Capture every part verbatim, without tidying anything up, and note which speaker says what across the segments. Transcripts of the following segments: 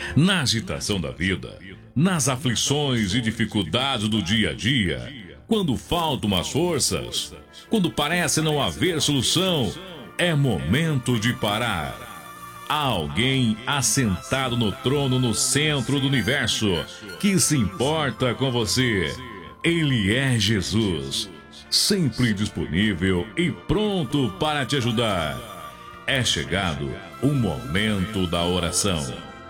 Speaker 1: Na agitação da vida, nas aflições e dificuldades do dia a dia, quando faltam as forças, quando parece não haver solução, é momento de parar. Há alguém assentado no trono no centro do universo que se importa com você. Ele é Jesus, sempre disponível e pronto para te ajudar. É chegado o momento da oração.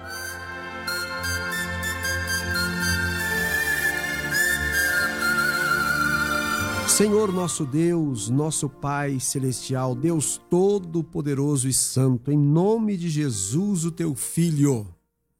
Speaker 2: Senhor nosso Deus, nosso Pai Celestial, Deus Todo-Poderoso e Santo, em nome de Jesus, o Teu Filho,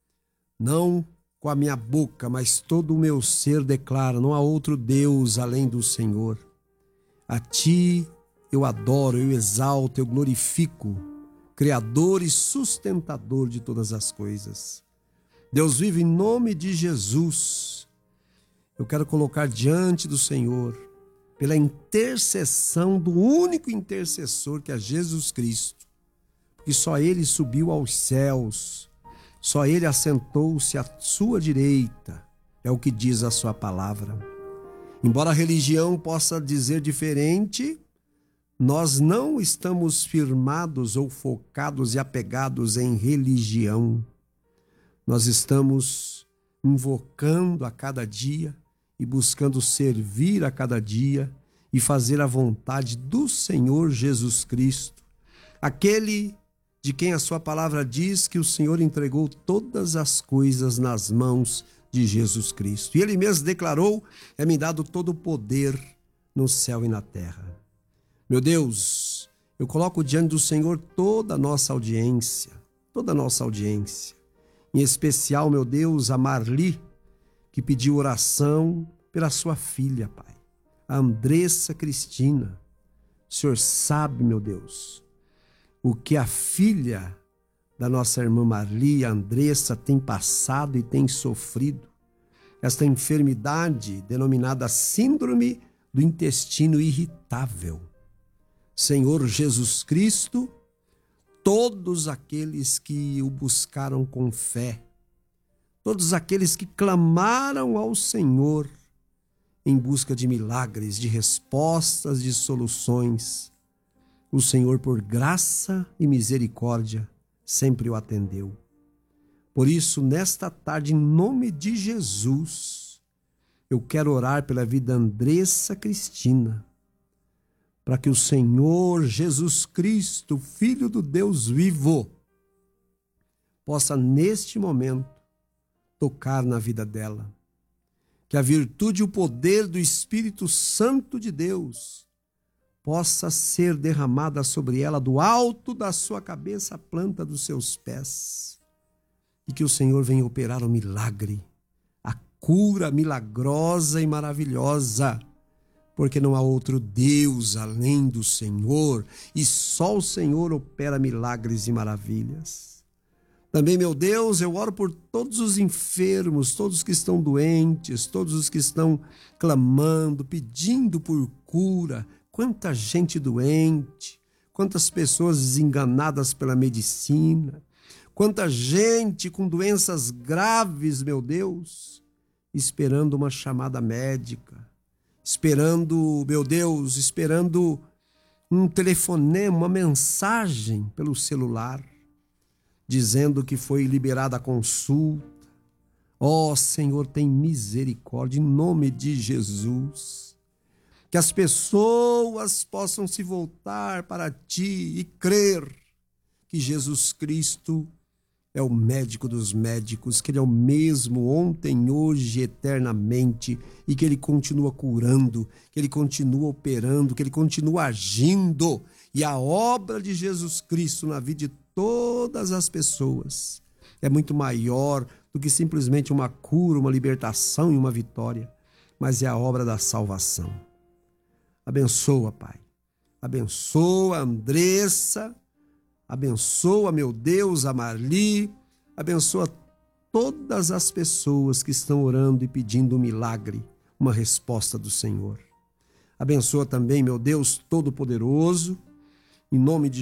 Speaker 2: não com a minha boca, mas todo o meu ser declara, não há outro Deus além do Senhor. A Ti eu adoro, eu exalto, eu glorifico, Criador e sustentador de todas as coisas. Deus vive, em nome de Jesus, eu quero colocar diante do Senhor, pela intercessão do único intercessor que é Jesus Cristo, porque só Ele subiu aos céus, só Ele assentou-se à sua direita, é o que diz a sua palavra. Embora a religião possa dizer diferente, nós não estamos firmados ou focados e apegados em religião. Nós estamos invocando a cada dia e buscando servir a cada dia e fazer a vontade do Senhor Jesus Cristo, aquele de quem a sua palavra diz que o Senhor entregou todas as coisas nas mãos de Jesus Cristo. E Ele mesmo declarou, é-me dado todo o poder no céu e na terra. Meu Deus, eu coloco diante do Senhor toda a nossa audiência, toda a nossa audiência, em especial, meu Deus, a Marli, que pediu oração pela sua filha, Pai, a Andressa Cristina. O Senhor sabe, meu Deus, o que a filha da nossa irmã Marli, a Andressa, tem passado e tem sofrido. Esta enfermidade denominada síndrome do intestino irritável. Senhor Jesus Cristo, todos aqueles que o buscaram com fé, todos aqueles que clamaram ao Senhor em busca de milagres, de respostas, de soluções, o Senhor, por graça e misericórdia, sempre o atendeu. Por isso, nesta tarde, em nome de Jesus, eu quero orar pela vida da Andressa Cristina, para que o Senhor Jesus Cristo, Filho do Deus vivo, possa neste momento tocar na vida dela. Que a virtude e o poder do Espírito Santo de Deus possa ser derramada sobre ela do alto da sua cabeça à planta dos seus pés. E que o Senhor venha operar o milagre, a cura milagrosa e maravilhosa, porque não há outro Deus além do Senhor, e só o Senhor opera milagres e maravilhas. Também, meu Deus, eu oro por todos os enfermos, todos que estão doentes, todos os que estão clamando, pedindo por cura. Quanta gente doente, quantas pessoas desenganadas pela medicina, quanta gente com doenças graves, meu Deus, esperando uma chamada médica, esperando, meu Deus, esperando um telefonema, uma mensagem pelo celular, dizendo que foi liberada a consulta. Ó Senhor, tem misericórdia, em nome de Jesus. Que as pessoas possam se voltar para Ti e crer que Jesus Cristo é o médico dos médicos, que Ele é o mesmo ontem, hoje, eternamente, e que Ele continua curando, que Ele continua operando, que Ele continua agindo. E a obra de Jesus Cristo na vida de todas as pessoas é muito maior do que simplesmente uma cura, uma libertação e uma vitória, mas é a obra da salvação. Abençoa, Pai. Abençoa a Andressa, abençoa, meu Deus, a Marli, abençoa todas as pessoas que estão orando e pedindo um milagre, uma resposta do Senhor. Abençoa também, meu Deus Todo-Poderoso, em nome de